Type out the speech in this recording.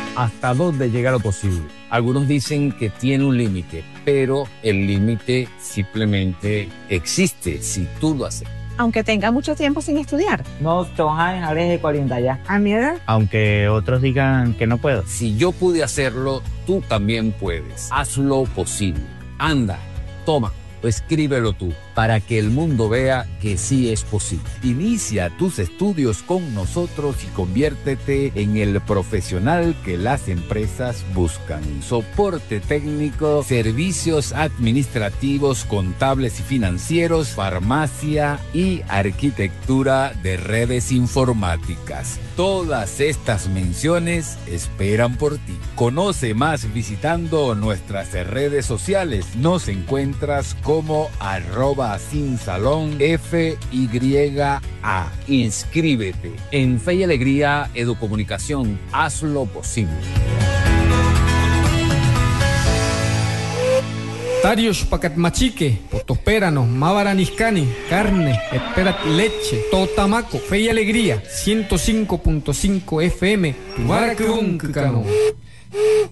hasta dónde llega lo posible. Algunos dicen que tiene un límite, pero el límite simplemente existe si tú lo haces. Aunque tenga mucho tiempo sin estudiar. No, ya. A mi edad. Aunque otros digan que no puedo. Si yo pude hacerlo, tú también puedes. Hazlo posible. Anda, toma, escríbelo tú, para que el mundo vea que sí es posible. Inicia tus estudios con nosotros y conviértete en el profesional que las empresas buscan. Soporte técnico, servicios administrativos, contables y financieros, farmacia y arquitectura de redes informáticas. Todas estas menciones esperan por ti. Conoce más visitando nuestras redes sociales. Nos encuentras como @sinsalón FYA. Inscríbete en Fe y Alegría Educomunicación. Hazlo posible. Tarios pacat machique, potospérano, mavaraniscani, carne, esperat leche, totamaco, Fe y Alegría, 105.5 FM, Tubaracruncano.